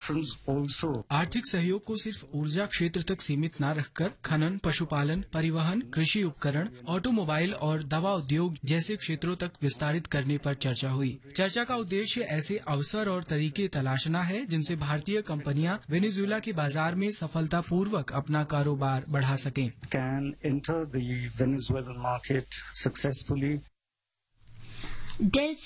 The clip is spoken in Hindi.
आर्थिक सहयोग को सिर्फ ऊर्जा क्षेत्र तक सीमित न रखकर खनन, पशुपालन, परिवहन, कृषि उपकरण, ऑटोमोबाइल और दवा उद्योग जैसे क्षेत्रों तक विस्तारित करने पर चर्चा हुई। चर्चा का उद्देश्य ऐसे अवसर और तरीके तलाशना है जिनसे भारतीय कंपनियां वेनेजुएला के बाजार में सफलतापूर्वक अपना कारोबार बढ़ा सकें। can enter the Venezuelan market successfully.